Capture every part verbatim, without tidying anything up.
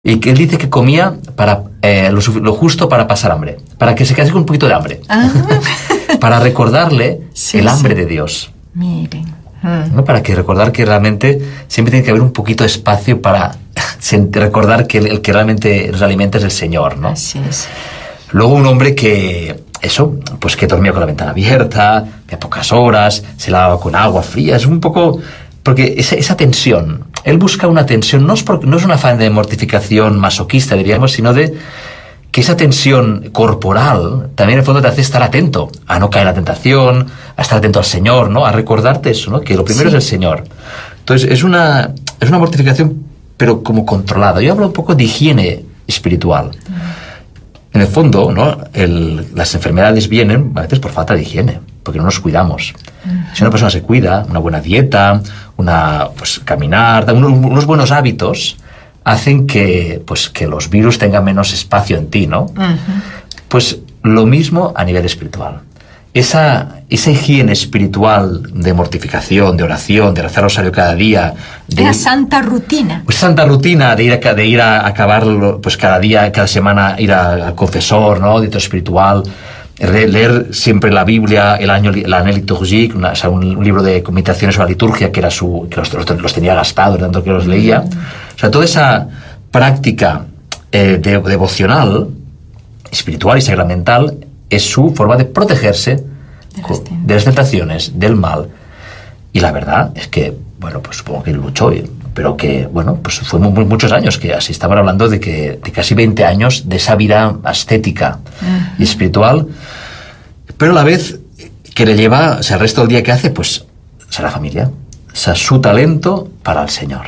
Y que él dice que comía para, eh, lo, lo justo para pasar hambre, para que se quedase con un poquito de hambre, Ah. para recordarle Sí, el hambre sí. de Dios. Miren. Mm. ¿No? Para que recordar que realmente siempre tiene que haber un poquito de espacio para recordar que el, el que realmente nos alimenta es el Señor, ¿no? Así es. Luego un hombre que, eso, pues que dormía con la ventana abierta, a pocas horas, se lavaba con agua fría, es un poco... Porque esa, esa tensión, él busca una tensión, no es, por, no es un afán de mortificación masoquista, diríamos, sino de que esa tensión corporal también en el fondo te hace estar atento a no caer en la tentación, a estar atento al Señor, ¿no? A recordarte eso, ¿no? Que lo primero Sí. es el Señor. Entonces es una, es una mortificación, pero como controlada. Yo hablo un poco de higiene espiritual. En el fondo, ¿no? El, las enfermedades vienen a veces por falta de higiene, porque no nos cuidamos. Uh-huh. Si una persona se cuida, una buena dieta, una, pues, caminar, unos, unos buenos hábitos, hacen que, pues, que los virus tengan menos espacio en ti, ¿no? Uh-huh. Pues lo mismo a nivel espiritual. Esa, esa higiene espiritual de mortificación, de oración, de rezar rosario cada día... De la santa rutina. Pues santa rutina de ir a, de ir a acabar, pues cada día, cada semana, ir a, al confesor, ¿no? Audito espiritual, leer siempre la Biblia, el año, la Année liturgique, una, o sea, un, un libro de meditaciones sobre la liturgia que era su, que los, los, los tenía gastados, tanto que los leía. O sea, toda esa práctica eh, de, devocional, espiritual y sacramental, es su forma de protegerse de las, de las tentaciones, del mal. Y la verdad es que, bueno, pues supongo que luchó, pero que, bueno, pues fue muy, muchos años, que así estaban hablando de que de casi veinte años de esa vida ascética uh-huh. y espiritual, pero a la vez que le lleva, o sea, el resto del día que hace, pues, o sea, la familia, o sea, su talento para el Señor.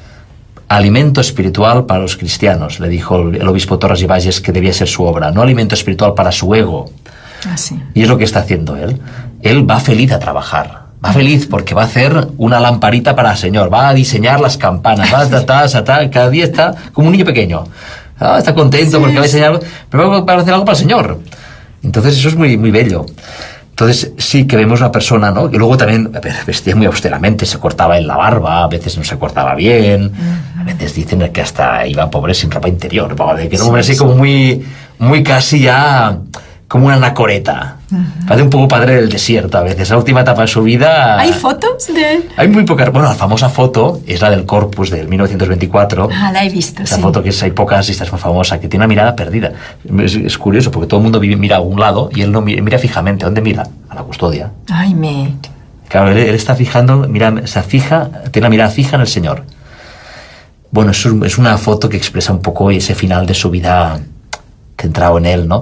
Alimento espiritual para los cristianos, le dijo el obispo Torres y Valles que debía ser su obra, no alimento espiritual para su ego. Ah, sí. Y es lo que está haciendo él. Él va feliz a trabajar, va feliz porque va a hacer una lamparita para el Señor, va a diseñar las campanas, va a ta, ta, ta, cada día está como un niño pequeño. Ah, está contento sí, porque va a diseñar, pero va a hacer algo para el Señor. Entonces eso es muy, muy bello. Entonces sí que vemos una persona, ¿no? Que luego también vestía muy austeramente, se cortaba en la barba, a veces no se cortaba bien, uh-huh. a veces dicen que hasta iba pobre sin ropa interior, de que era un hombre así como muy, muy casi ya como una anacoreta. Uh-huh. Parece un poco padre del desierto a veces. La última etapa de su vida... ¿Hay fotos de él? Hay muy pocas. Bueno, la famosa foto es la del Corpus del mil novecientos veinticuatro. Ah, la he visto, Esa sí. foto que es, hay pocas y esta es muy famosa, que tiene una mirada perdida. Es, es curioso porque todo el mundo mira a un lado y él no mira, mira fijamente. ¿A dónde mira? A la custodia. Ay, me... Claro, él, él está fijando, mira, se fija, tiene la mirada fija en el Señor. Bueno, es, es una foto que expresa un poco ese final de su vida centrado en él, ¿no?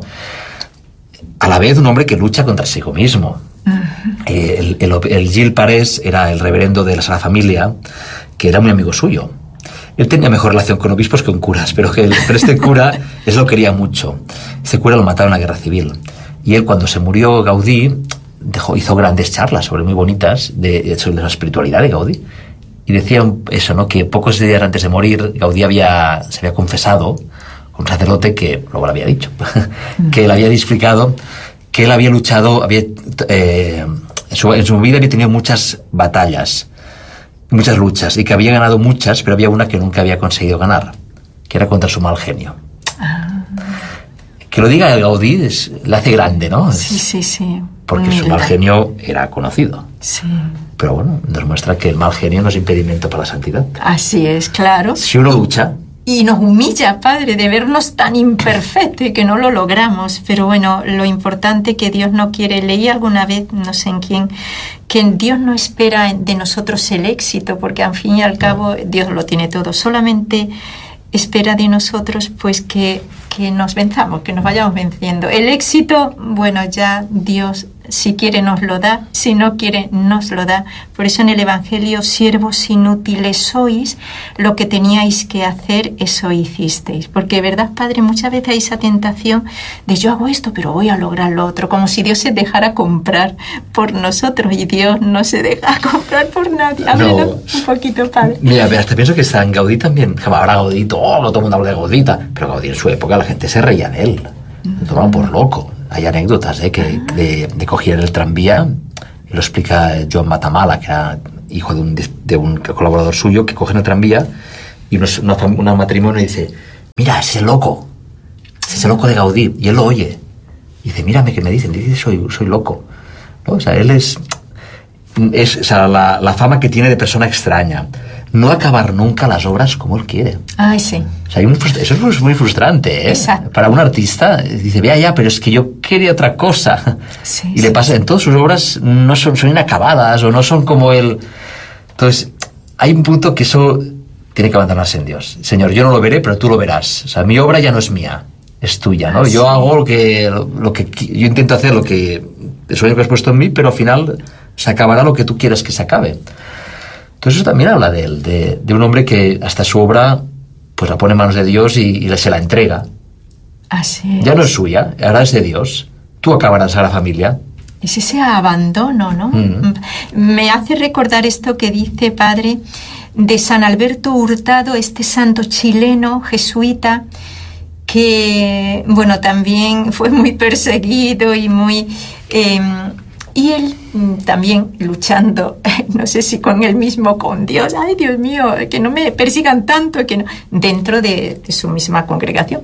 A la vez un hombre que lucha contra sí mismo. Uh-huh. El, el, el Gil Parés era el reverendo de la Sagrada Familia, que era muy amigo suyo. Él tenía mejor relación con obispos que con curas, pero, que el, pero este cura es lo quería mucho. Este cura lo mataron en la Guerra Civil. Y él, cuando se murió Gaudí, dejó, hizo grandes charlas sobre muy bonitas de, sobre la espiritualidad de Gaudí. Y decía eso, ¿no? Que pocos días antes de morir, Gaudí había, se había confesado un sacerdote que luego le había dicho que le había explicado que él había luchado, había eh, en, su, en su vida había tenido muchas batallas, muchas luchas, y que había ganado muchas, pero había una que nunca había conseguido ganar, que era contra su mal genio. Ah. Que lo diga el Gaudí es, le hace grande, ¿no? Sí, sí, sí. Porque Mira. su mal genio era conocido. Sí. Pero bueno, nos muestra que el mal genio no es impedimento para la santidad. Así es, claro. Si uno lucha... Y nos humilla, Padre, de vernos tan imperfectos que no lo logramos. Pero bueno, lo importante que Dios no quiere, leí alguna vez, no sé en quién, que Dios no espera de nosotros el éxito, porque al fin y al cabo Dios lo tiene todo. Solamente espera de nosotros pues que, que nos venzamos, que nos vayamos venciendo. El éxito, bueno, ya Dios, si quiere nos lo da, si no quiere nos lo da. Por eso en el Evangelio, siervos inútiles sois, lo que teníais que hacer, eso hicisteis. Porque, ¿verdad, Padre? Muchas veces hay esa tentación de yo hago esto, pero voy a lograr lo otro, como si Dios se dejara comprar por nosotros, y Dios no se deja comprar por nadie. Háblenos no. un poquito, Padre. Mira, hasta pienso que está en Gaudí también, ahora Gaudí, todo, todo el mundo habla de Gaudí, pero Gaudí en su época la gente se reía de él, lo tomaban por loco. Hay anécdotas ¿eh? que de, de coger el tranvía, lo explica Joan Matamala, que era hijo de un, de un colaborador suyo, que cogen el tranvía y un matrimonio dice, mira, ese es el loco, ese es el loco de Gaudí, y él lo oye. Y dice, mírame que me dicen, dice, soy, soy loco. ¿No? O sea, él es, es o sea, la, la fama que tiene de persona extraña. No acabar nunca las obras como él quiere. Ay, sí. O sea, hay un, eso es muy frustrante, ¿eh? Exacto. Para un artista, dice, vea ya, pero es que yo quería otra cosa. Sí, y sí. le pasa, en todas sus obras no son, son inacabadas o no son como él. Entonces, hay un punto que eso tiene que abandonarse en Dios. Señor, yo no lo veré, pero tú lo verás. O sea, mi obra ya no es mía, es tuya, ¿no? Ah, yo sí. hago lo que, lo, lo que... Yo intento hacer lo que... el sueño que has puesto en mí, pero al final se acabará lo que tú quieras que se acabe. Entonces eso también habla de él, de, de un hombre que hasta su obra pues la pone en manos de Dios y, y se la entrega. Así es. Ya no es suya, ahora es de Dios. Tú acabarás a la familia. Es ese abandono, ¿no? Mm. Me hace recordar esto que dice, padre, de San Alberto Hurtado, este santo chileno, jesuita, que, bueno, también fue muy perseguido y muy... Eh, y él también luchando, no sé si con él mismo, con Dios, ay Dios mío, que no me persigan tanto, que no, dentro de, de su misma congregación.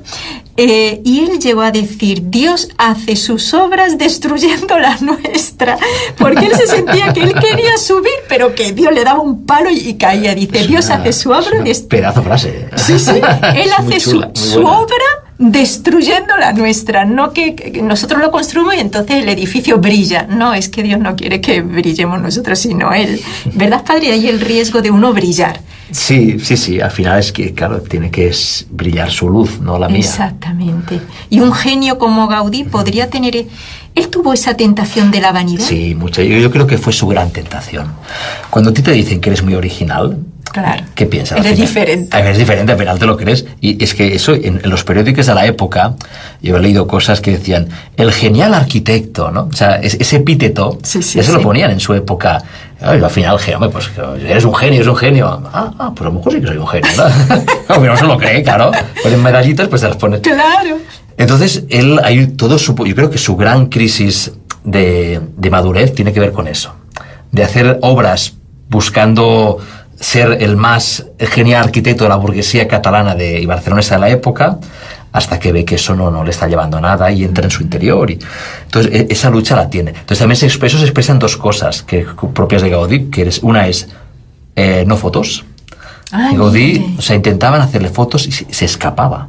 Eh, y él llegó a decir, Dios hace sus obras destruyendo la nuestra, porque él se sentía que él quería subir, pero que Dios le daba un palo y, y caía. Dice, Dios una, hace su obra... Es una pedazo frase. Sí, sí, él hace chula, su, su obra destruyendo la nuestra, no que, que nosotros lo construimos y entonces el edificio brilla. No, es que Dios no quiere que brillemos nosotros, sino Él. ¿Verdad, padre? Hay el riesgo de uno brillar. Sí, sí, sí. Al final es que, claro, tiene que es brillar su luz, no la mía. Exactamente. Y un genio como Gaudí podría tener... ¿Él tuvo esa tentación de la vanidad? Sí, mucha. Yo, yo creo que fue su gran tentación. Cuando a ti te dicen que eres muy original, claro. ¿qué piensas? Eres diferente. Eres diferente, al final te lo crees. Y es que eso, en, en los periódicos de la época, yo he leído cosas que decían, el genial arquitecto, ¿no? O sea, es, ese epíteto, sí, sí, ya se sí. lo ponían en su época. Ay, al final, hombre, pues eres un genio, eres un genio. Ah, ah, pues a lo mejor sí que soy un genio, ¿no? Porque no se lo cree, claro. Ponen medallitas, pues te las pones. Claro. Entonces, él, hay todo su, yo creo que su gran crisis de, de madurez tiene que ver con eso. De hacer obras buscando ser el más genial arquitecto de la burguesía catalana de, y barcelonesa de la época, hasta que ve que eso no, no le está llevando a nada y entra en su interior. Y, entonces, esa lucha la tiene. Entonces, también se expresa, se expresan dos cosas que, propias de Gaudí, que eres, una es eh, no fotos. Ay, Gaudí, mire. o sea, intentaban hacerle fotos y se, se escapaba.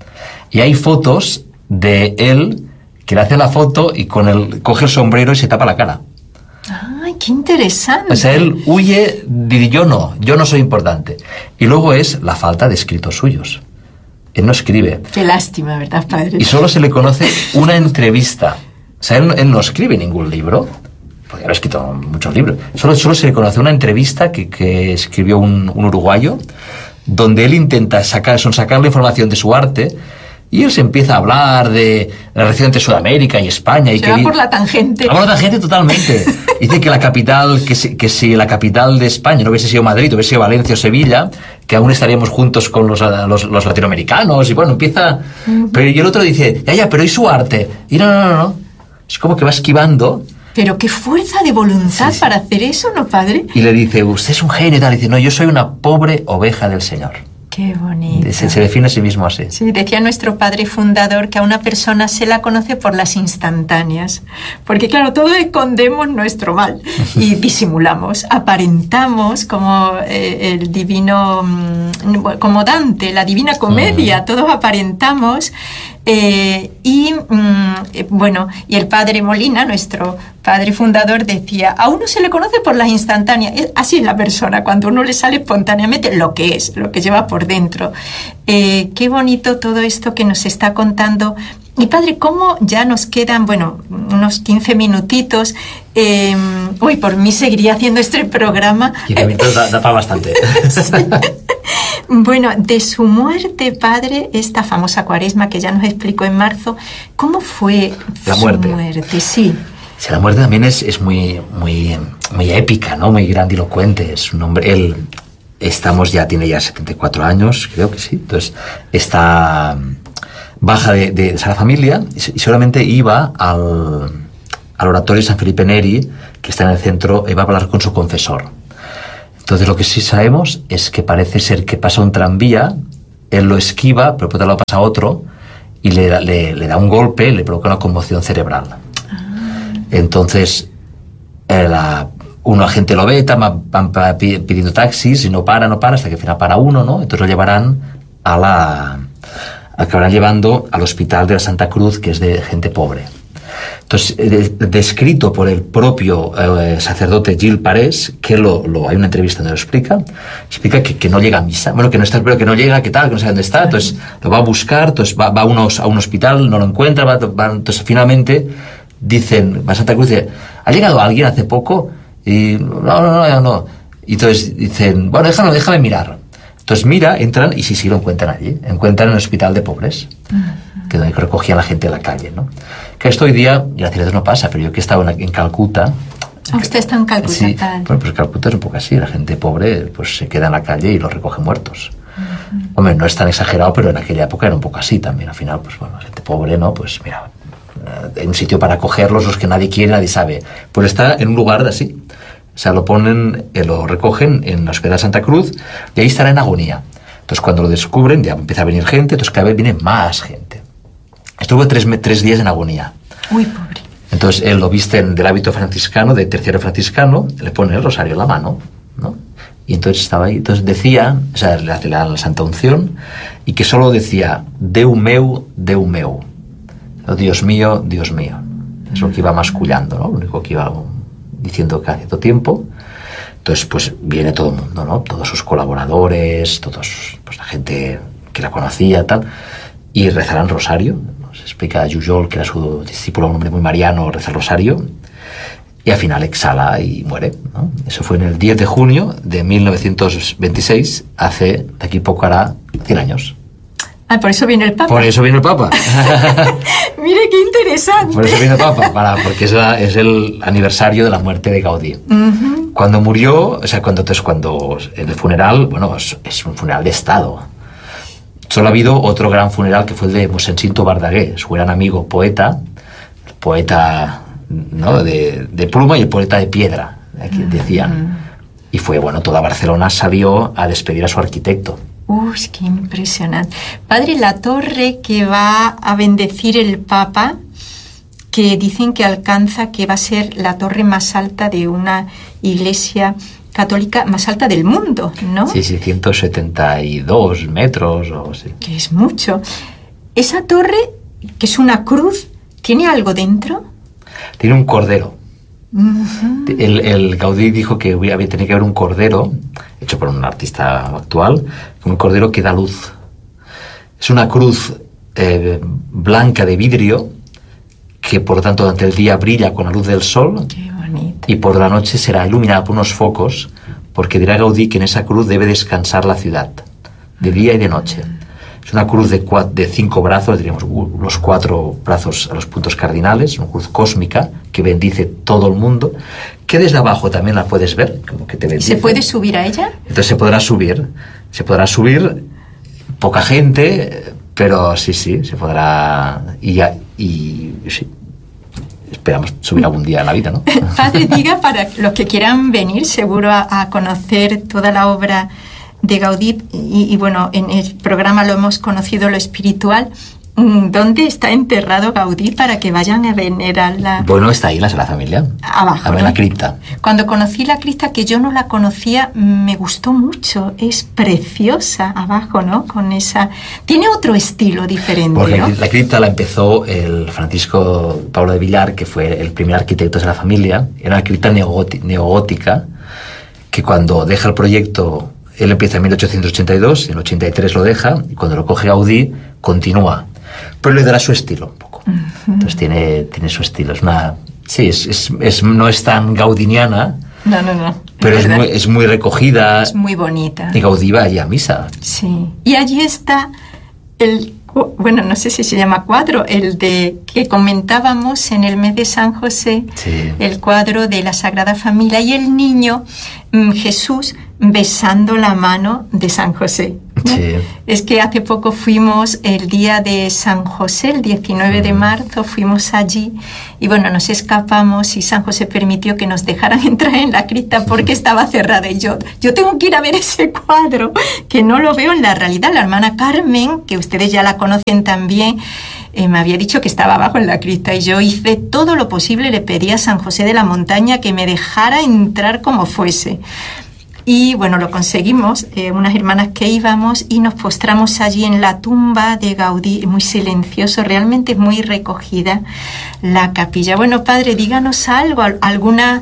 Y hay fotos de él que le hace la foto y con el coge el sombrero y se tapa la cara. Ay, qué interesante. O sea, él huye, dice, yo no, yo no soy importante. Y luego es la falta de escritos suyos. Él no escribe. Qué lástima, ¿verdad, padre? Y solo se le conoce una entrevista. O sea, él, él no escribe ningún libro, porque ha escrito muchos libros. Solo, solo se le conoce una entrevista que, que escribió un, un uruguayo, donde él intenta sacar, son sacar la información de su arte. Y él se empieza a hablar de la relación entre Sudamérica y España. Y se que va di- por la tangente. Va por la tangente totalmente. Dice que la capital, que si, que si la capital de España no hubiese sido Madrid, hubiese sido Valencia o Sevilla, que aún estaríamos juntos con los, los, los latinoamericanos. Y bueno, empieza... Uh-huh. Pero y el otro dice, ya, ya, pero ¿y su arte? Y no, no, no, no. Es como que va esquivando. Pero qué fuerza de voluntad Sí, sí. para hacer eso, ¿no, padre? Y le dice, usted es un genio y tal. Y dice, no, yo soy una pobre oveja del Señor. Qué bonito. Se, se define a sí mismo así. Sí, decía nuestro padre fundador que a una persona se la conoce por las instantáneas. Porque claro, todos escondemos nuestro mal y disimulamos, aparentamos como eh, el divino, mm, como Dante, la Divina Comedia, uh-huh. Todos aparentamos. Eh, y mm, eh, bueno, y el padre Molina, nuestro padre fundador, decía, a uno se le conoce por las instantáneas. Así es la persona, cuando uno le sale espontáneamente lo que es, lo que lleva por dentro. Eh, qué bonito todo esto que nos está contando. Y padre, ¿cómo ya nos quedan, bueno, unos quince minutitos? Eh, uy, por mí seguiría haciendo este programa. quince minutos da, da para bastante. Sí. Bueno, de su muerte, padre, esta famosa cuaresma que ya nos explicó en marzo, ¿cómo fue la su muerte? muerte? Sí. Sí, la muerte también es, es muy, muy, muy épica, ¿no? Muy grandilocuente. Es un hombre, él, estamos ya, tiene ya setenta y cuatro años, creo que sí. Entonces, está baja de, de, de la familia y solamente iba al, al oratorio de San Felipe Neri, que está en el centro, iba a hablar con su confesor. Entonces, lo que sí sabemos es que parece ser que pasa un tranvía él lo esquiva, pero después lo pasa a otro y le, le, le da un golpe, le provoca una conmoción cerebral. Ah. Entonces, eh, la, un agente lo ve, van, van pidiendo taxis y no para, no para, hasta que al final para uno, ¿no? Entonces lo llevarán a la... acabarán llevando al hospital de la Santa Cruz, que es de gente pobre. Entonces, de, descrito por el propio eh, sacerdote Gil Parés, que lo, lo, hay una entrevista donde lo explica, explica que, que no llega a misa, bueno, que no está, pero que no llega, que tal, que no sabe dónde está, entonces lo va a buscar, entonces va, va a, unos, a un hospital, no lo encuentra, va, va, entonces finalmente dicen, va a Santa Cruz, dice, ¿ha llegado alguien hace poco? Y no, no, no, no. Y entonces dicen, bueno, déjame, déjame mirar. Entonces mira, entran y sí, sí, lo encuentran allí. Encuentran en el hospital de pobres, uh-huh. que donde recogían a la gente de la calle, ¿no? Que esto hoy día, gracias a Dios, no pasa, pero yo que he estado en, en Calcuta... Ah, usted está en Calcuta, sí, tal. Bueno, pues Calcuta es un poco así, la gente pobre pues se queda en la calle y los recoge muertos. Uh-huh. Hombre, no es tan exagerado, pero en aquella época era un poco así también. Al final, pues bueno, la gente pobre, ¿no? Pues mira, hay un sitio para acogerlos, los que nadie quiere, nadie sabe. Pues está en un lugar de así. O sea, lo ponen, eh, lo recogen en la Hospital de Santa Cruz y ahí estará en agonía. Entonces, cuando lo descubren, ya empieza a venir gente, entonces cada vez viene más gente. Estuvo tres, tres días en agonía. Uy, pobre. Entonces, él lo visten del hábito franciscano, de terciario franciscano, le pone el rosario en la mano, ¿no? Y entonces estaba ahí. Entonces decía, o sea, le hace la, la Santa Unción, y que solo decía, Deu meu, Deu meu. Oh, Dios mío, Dios mío. Es lo que iba mascullando, ¿no? Lo único que iba diciendo cada cierto tiempo. Entonces, pues viene todo el mundo, ¿no? Todos sus colaboradores, todos, pues la gente que la conocía, tal, y rezarán rosario. Nos explica Jujol, que era su discípulo, un hombre muy mariano, reza el rosario, y al final exhala y muere, ¿no? Eso fue en el diez de junio de mil novecientos veintiséis, hace, de aquí poco hará cien años. Ah, por eso viene el Papa. Por eso viene el Papa. Mire qué interesante. Por eso viene el Papa, para, porque es, la, es el aniversario de la muerte de Gaudí. Uh-huh. Cuando murió, o sea, cuando, entonces, cuando el funeral, bueno, es, es un funeral de Estado. Solo ha habido otro gran funeral que fue el de Mosén Cinto Bardagué, su gran amigo poeta, el poeta, ¿no?, de, de pluma y el poeta de piedra, aquí decían. Uh-huh. Y fue, bueno, toda Barcelona salió a despedir a su arquitecto. Uy, qué impresionante. Padre, la torre que va a bendecir el Papa, que dicen que alcanza, que va a ser la torre más alta de una iglesia católica, más alta del mundo, ¿no? Sí, sí, ciento setenta y dos metros o así. Que es mucho. Esa torre, que es una cruz, ¿tiene algo dentro? Tiene un cordero. Uh-huh. El, el Gaudí dijo que había, tenía que haber un cordero, hecho por un artista actual, un cordero que da luz. Es una cruz eh, blanca de vidrio que por lo tanto durante el día brilla con la luz del sol. Qué bonito. Y por la noche será iluminada por unos focos, porque dirá Gaudí que en esa cruz debe descansar la ciudad, de día y de noche. Es una cruz de, cuatro, de cinco brazos, diríamos los cuatro brazos a los puntos cardinales, una cruz cósmica que bendice todo el mundo, que desde abajo también la puedes ver, como que te bendice. ¿Se puede subir a ella? Entonces se podrá subir, se podrá subir, poca gente, pero sí, sí, se podrá, y, ya, y sí, esperamos subir algún día en la vida, ¿no? Padre, diga para los que quieran venir, seguro a, a conocer toda la obra de Gaudí, y, y bueno, en el programa lo hemos conocido, lo espiritual. ¿Dónde está enterrado Gaudí para que vayan a venerarla? Bueno, está ahí en la Sagrada Familia. Abajo, a ver, ¿no? La cripta. Cuando conocí la cripta, que yo no la conocía, me gustó mucho. Es preciosa abajo, ¿no? Con esa... Tiene otro estilo diferente, Porque ¿no? La cripta la empezó el Francisco Pablo de Villar, que fue el primer arquitecto de la familia. Era una cripta neogótica, que cuando deja el proyecto... Él empieza en mil ochocientos ochenta y dos, en el ochenta y tres lo deja, y cuando lo coge Gaudí, continúa. Pero le dará su estilo un poco. Uh-huh. Entonces tiene, tiene su estilo. Es una... Sí, es, es, es, no es tan gaudiniana. No, no, no. Pero es, es muy, es muy recogida. Es muy bonita. Y Gaudí va allí a misa. Sí. Y allí está el... Bueno, no sé si se llama cuadro, el de que comentábamos en el mes de San José, sí. El cuadro de la Sagrada Familia y el niño Jesús besando la mano de San José. ¿no? Sí. Es que hace poco fuimos el día de San José, el diecinueve de marzo, fuimos allí y bueno, nos escapamos y San José permitió que nos dejaran entrar en la cripta porque estaba cerrada y yo, yo tengo que ir a ver ese cuadro, que no lo veo en la realidad. La hermana Carmen, que ustedes ya la conocen también, Eh, me había dicho que estaba abajo en la cripta y yo hice todo lo posible, le pedí a San José de la Montaña que me dejara entrar como fuese. Y bueno, lo conseguimos, eh, unas hermanas que íbamos y nos postramos allí en la tumba de Gaudí, muy silencioso, realmente muy recogida la capilla. Bueno, padre, díganos algo, alguna,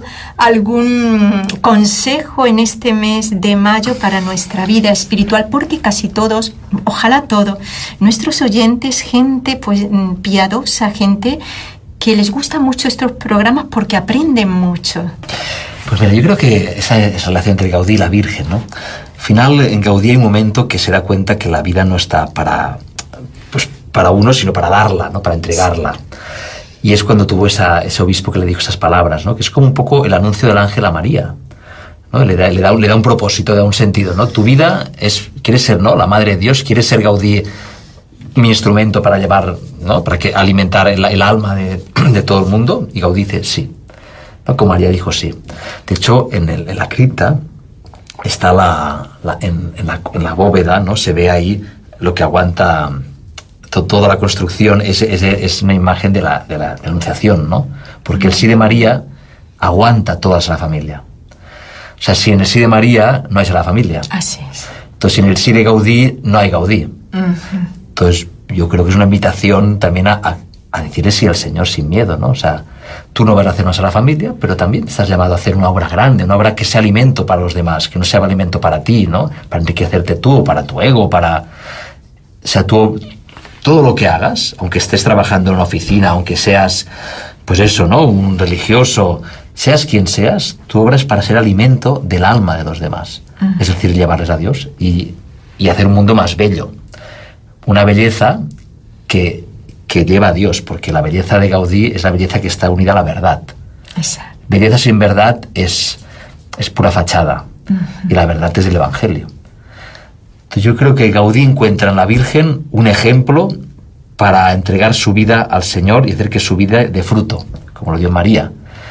algún consejo en este mes de mayo para nuestra vida espiritual, porque casi todos, ojalá todos, nuestros oyentes, gente pues piadosa, gente que les gustan mucho estos programas porque aprenden mucho. Pues mira, yo creo que esa, esa relación entre Gaudí y la Virgen, ¿no? Al final, en Gaudí hay un momento que se da cuenta que la vida no está para, pues, para uno, sino para darla, ¿no? Para entregarla. Y es cuando tuvo esa, ese obispo que le dijo esas palabras, ¿no? Que es como un poco el anuncio del ángel a María, ¿no? Le da, le da, le da un propósito, le da un sentido, ¿no? Tu vida es, quieres ser, ¿no? La madre de Dios, quieres ser Gaudí, mi instrumento para llevar, ¿no? Para que alimentar el, el alma de, de todo el mundo. Y Gaudí dice, sí. ¿No? Como María dijo sí. De hecho, en, el, en la cripta está la, la, en, en, la, en la bóveda, ¿no? Se ve ahí lo que aguanta to, toda la construcción. Es, es, es una imagen de la, de la anunciación, ¿no? Porque el sí de María aguanta toda la familia. O sea, si en el sí de María no hay la familia. Así es. Entonces, en el sí de Gaudí no hay Gaudí. Uh-huh. Entonces, yo creo que es una invitación también a, a, a decirle sí al Señor sin miedo, ¿no? O sea, tú no vas a hacer más a la familia, pero también estás llamado a hacer una obra grande, una obra que sea alimento para los demás, que no sea alimento para ti, ¿no? Para enriquecerte tú, para tu ego, para... O sea, tú, todo lo que hagas, aunque estés trabajando en una oficina, aunque seas, pues eso, ¿no? Un religioso, seas quien seas, tu obra es para ser alimento del alma de los demás. Uh-huh. Es decir, llevarles a Dios y, y hacer un mundo más bello. Una belleza que... que lleva a Dios, porque la belleza de Gaudí es la belleza que está unida a la verdad. Exacto. Belleza sin verdad es, es pura fachada, uh-huh. Y la verdad es el Evangelio. Entonces yo creo que Gaudí encuentra en la Virgen un ejemplo para entregar su vida al Señor y hacer que su vida dé fruto, como lo dio María.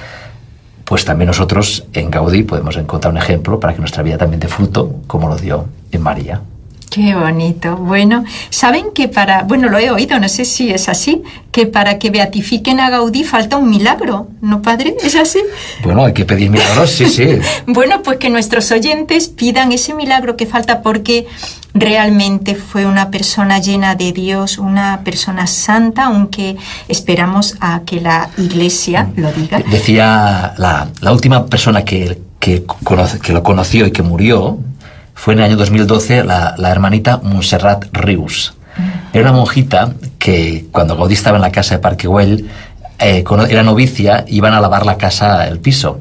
Pues también nosotros en Gaudí podemos encontrar un ejemplo para que nuestra vida también dé fruto, como lo dio en María. Qué bonito. Bueno, ¿saben que para, bueno, lo he oído, no sé si es así, que para que beatifiquen a Gaudí falta un milagro, ¿no, padre? ¿Es así? Bueno, hay que pedir milagros, sí, sí. Bueno, pues que nuestros oyentes pidan ese milagro que falta porque realmente fue una persona llena de Dios, una persona santa, aunque esperamos a que la Iglesia lo diga. Decía la, la última persona que, que, conoce, que lo conoció y que murió, fue en el año dos mil doce la, la hermanita Montserrat Rius. Era una monjita que cuando Gaudí estaba en la casa de Parque Güell, eh, era novicia, iban a lavar la casa, el piso.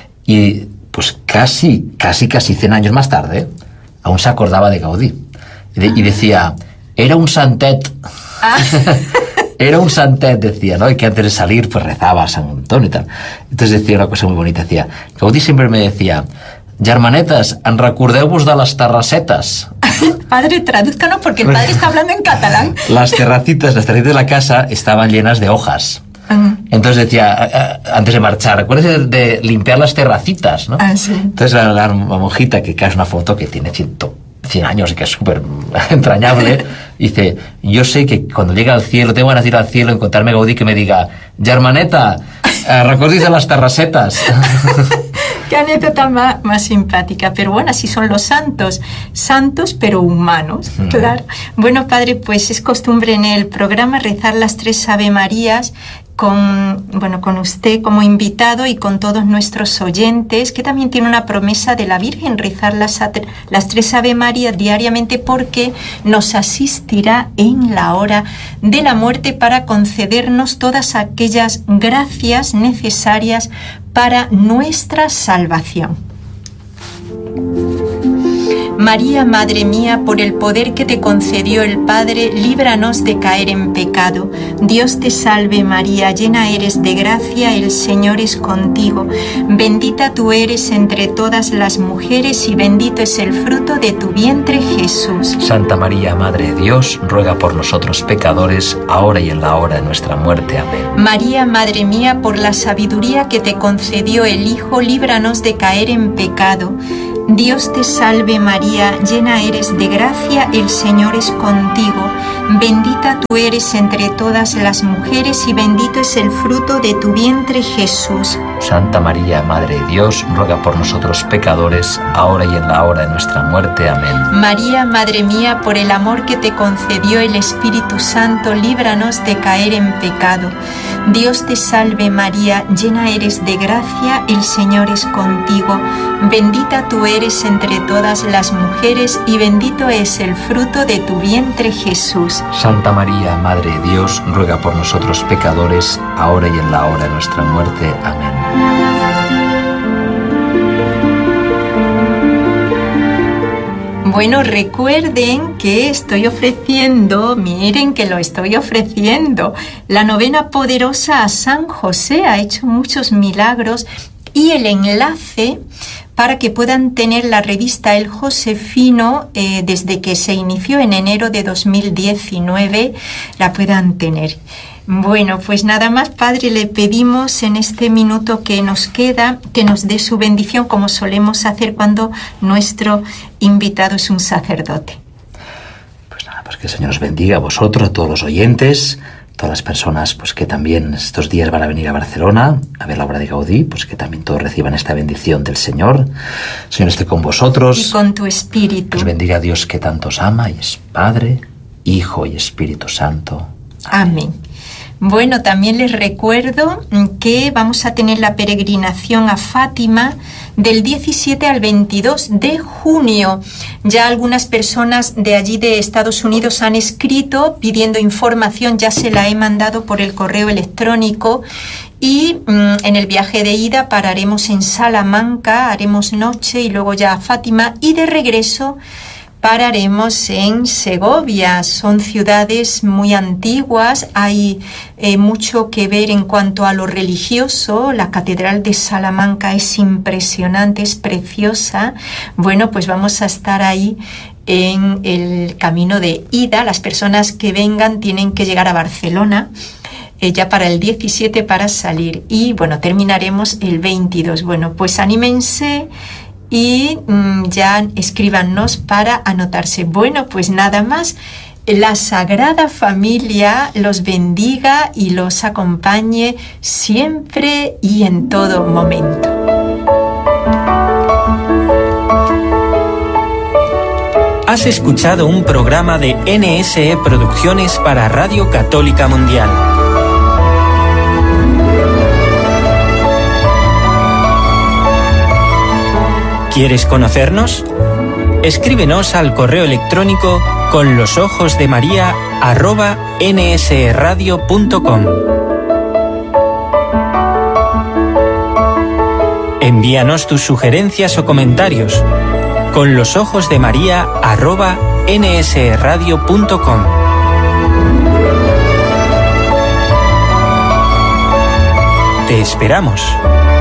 Y pues casi, casi, casi cien años más tarde, aún se acordaba de Gaudí. Y, de, y decía, era un santet. Ah. Era un santet, decía, ¿no? Y que antes de salir pues rezaba a San Antonio y tal. Entonces decía una cosa muy bonita, decía, Gaudí siempre me decía, germanetes, en recordeu-vos de las terracetas. Padre, tradúzcanos porque el padre está hablando en catalán. Las terracitas, las terracitas de la casa estaban llenas de hojas. Uh-huh. Entonces decía, antes de marchar, acuérdate de limpiar las terracitas, ¿no? Ah, sí. Entonces la, la monjita, que es una foto que tiene ciento, cien años y que es súper entrañable, dice, yo sé que cuando llegue al cielo, tengo ganas de ir al cielo, encontrarme Gaudí que me diga, germaneta, eh, recordis de las terracetas. Qué anécdota más, más simpática, pero bueno, así son los santos, santos pero humanos, mm. claro. Bueno, padre, pues es costumbre en el programa rezar las tres Ave Marías con, bueno, con usted como invitado y con todos nuestros oyentes, que también tiene una promesa de la Virgen, rezar las, las tres Ave Marías diariamente porque nos asistirá en la hora de la muerte para concedernos todas aquellas gracias necesarias para nuestra salvación. María, Madre mía, por el poder que te concedió el Padre, líbranos de caer en pecado. Dios te salve María, llena eres de gracia, el Señor es contigo. Bendita tú eres entre todas las mujeres y bendito es el fruto de tu vientre, Jesús. Santa María, Madre de Dios, ruega por nosotros pecadores, ahora y en la hora de nuestra muerte. Amén. María, Madre mía, por la sabiduría que te concedió el Hijo, líbranos de caer en pecado. Dios te salve María, llena eres de gracia, el Señor es contigo. Bendita tú eres entre todas las mujeres y bendito es el fruto de tu vientre, Jesús. Santa María, Madre de Dios, ruega por nosotros pecadores, ahora y en la hora de nuestra muerte. Amén. María, Madre mía, por el amor que te concedió el Espíritu Santo, líbranos de caer en pecado. Dios te salve María, llena eres de gracia, el Señor es contigo. Bendita tú eres entre todas las mujeres y bendito es el fruto de tu vientre, Jesús. Santa María, Madre de Dios, ruega por nosotros pecadores, ahora y en la hora de nuestra muerte. Amén. Bueno, recuerden que estoy ofreciendo, miren que lo estoy ofreciendo, la novena poderosa a San José. Ha hecho muchos milagros y el enlace para que puedan tener la revista El Josefino eh, desde que se inició en enero de dos mil diecinueve, la puedan tener. Bueno, pues nada más, Padre, le pedimos en este minuto que nos queda, que nos dé su bendición, como solemos hacer cuando nuestro invitado es un sacerdote. Pues nada, pues que el Señor os bendiga a vosotros, a todos los oyentes, todas las personas pues que también estos días van a venir a Barcelona a ver la obra de Gaudí, pues que también todos reciban esta bendición del Señor. El Señor esté con vosotros. Y con tu espíritu. Que os bendiga a Dios que tanto os ama, y es Padre, Hijo y Espíritu Santo. Amén. Amén. Bueno, también les recuerdo que vamos a tener la peregrinación a Fátima del diecisiete al veintidós de junio. Ya algunas personas de allí de Estados Unidos han escrito pidiendo información, ya se la he mandado por el correo electrónico. Y mmm, en el viaje de ida pararemos en Salamanca, haremos noche y luego ya a Fátima, y de regreso pararemos en Segovia. Son ciudades muy antiguas, hay eh, mucho que ver en cuanto a lo religioso. La Catedral de Salamanca es impresionante, es preciosa. Bueno, pues vamos a estar ahí en el camino de ida. Las personas que vengan tienen que llegar a Barcelona eh, ya para el diecisiete para salir. Y bueno, terminaremos el veintidós. Bueno, pues anímense y mmm, ya escríbanos para anotarse. Bueno, pues nada más. La Sagrada Familia los bendiga y los acompañe siempre y en todo momento. Has escuchado un programa de N S E Producciones para Radio Católica Mundial. ¿Quieres conocernos? Escríbenos al correo electrónico con los ojos de María arroba nsradio punto com. Envíanos tus sugerencias o comentarios con los ojos de María arroba nsradio punto com. Te esperamos.